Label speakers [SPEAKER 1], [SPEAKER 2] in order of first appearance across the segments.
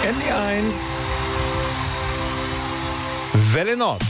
[SPEAKER 1] NDR1 Welle Nord.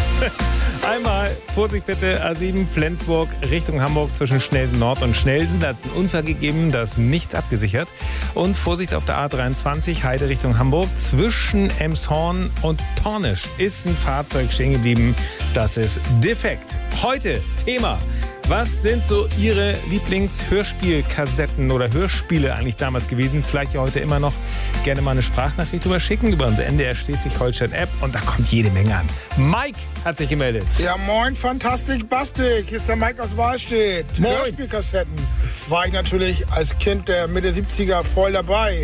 [SPEAKER 1] Einmal, Vorsicht bitte, A7 Flensburg Richtung Hamburg zwischen Schnelsen Nord und Schnelsen. Da hat es einen Unfall gegeben, da ist nichts abgesichert. Und Vorsicht auf der A23 Heide Richtung Hamburg zwischen Emshorn und Tornisch ist ein Fahrzeug stehen geblieben. Das ist defekt. Heute Thema. Was sind so Ihre Lieblingshörspielkassetten oder Hörspiele eigentlich damals gewesen? Vielleicht ja heute immer noch. Gerne mal eine Sprachnachricht drüber schicken über unsere NDR Schleswig-Holstein-App. Und da kommt jede Menge an. Mike hat sich gemeldet.
[SPEAKER 2] Ja, moin, Fantastik Bastik. Hier ist der Mike aus Wahlstedt.
[SPEAKER 1] Moin.
[SPEAKER 2] Hörspielkassetten war ich natürlich als Kind der Mitte 70er voll dabei.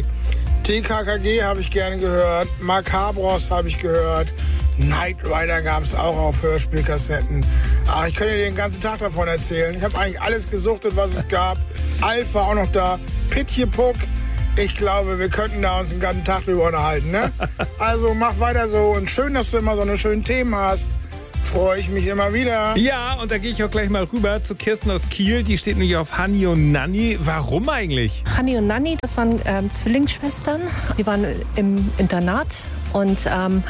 [SPEAKER 2] TKKG habe ich gerne gehört. Macabros habe ich gehört. Knight Rider gab es auch auf Hörspielkassetten. Ach, ich könnte dir den ganzen Tag davon erzählen. Ich habe eigentlich alles gesuchtet, was es gab. Alpha auch noch da. Pitjepuck. Ich glaube, wir könnten da uns den ganzen Tag drüber unterhalten, ne? Also mach weiter so. Und schön, dass du immer so eine schönen Themen hast. Freue ich mich immer wieder.
[SPEAKER 1] Ja, und da gehe ich auch gleich mal rüber zu Kirsten aus Kiel. Die steht nämlich auf Hanni und Nanni. Warum eigentlich?
[SPEAKER 3] Hanni und Nanni, das waren Zwillingsschwestern. Die waren im Internat und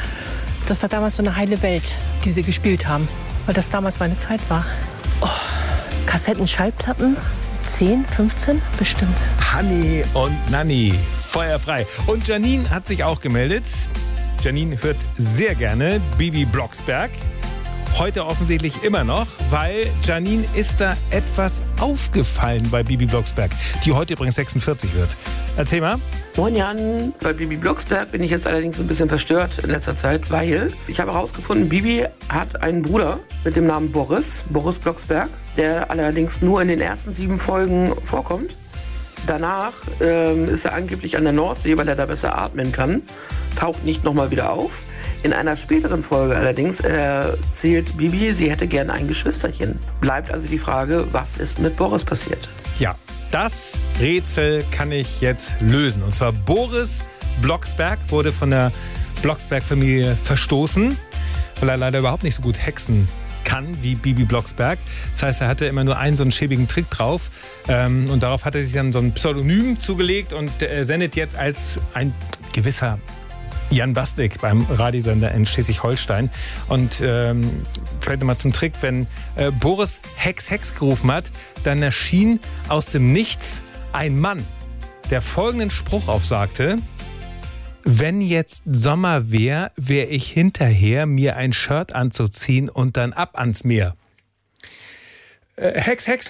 [SPEAKER 3] das war damals so eine heile Welt, die sie gespielt haben. Weil das damals meine Zeit war. Oh, Kassetten, Schallplatten, 10, 15 bestimmt.
[SPEAKER 1] Hanni und Nanni, feuerfrei. Und Janine hat sich auch gemeldet. Janine hört sehr gerne Bibi Blocksberg. Heute offensichtlich immer noch, weil Janine ist da etwas aufgefallen bei Bibi Blocksberg, die heute übrigens 46 wird. Erzähl mal.
[SPEAKER 4] Moin Jan, bei Bibi Blocksberg bin ich jetzt allerdings ein bisschen verstört in letzter Zeit, weil ich habe herausgefunden, Bibi hat einen Bruder mit dem Namen Boris Blocksberg, der allerdings nur in den ersten 7 Folgen vorkommt. Danach ist er angeblich an der Nordsee, weil er da besser atmen kann, taucht nicht nochmal wieder auf. In einer späteren Folge allerdings erzählt Bibi, sie hätte gerne ein Geschwisterchen. Bleibt also die Frage, was ist mit Boris passiert?
[SPEAKER 1] Ja, das Rätsel kann ich jetzt lösen. Und zwar Boris Blocksberg wurde von der Blocksberg-Familie verstoßen, weil er leider überhaupt nicht so gut hexen kann wie Bibi Blocksberg. Das heißt, er hatte immer nur einen so einen schäbigen Trick drauf. Und darauf hat er sich dann so ein Pseudonym zugelegt und sendet jetzt als ein gewisser Jan Bastik beim Radiosender in Schleswig-Holstein. Und vielleicht nochmal zum Trick, wenn Boris Hex gerufen hat, dann erschien aus dem Nichts ein Mann, der folgenden Spruch aufsagte: Wenn jetzt Sommer wär ich hinterher, mir ein Shirt anzuziehen und dann ab ans Meer. Hex,